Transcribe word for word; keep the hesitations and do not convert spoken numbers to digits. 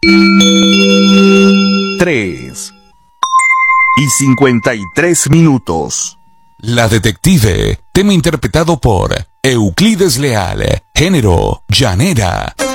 Tres y cincuenta y tres minutos. La Detective, tema interpretado por Euclides Leal, género llanera.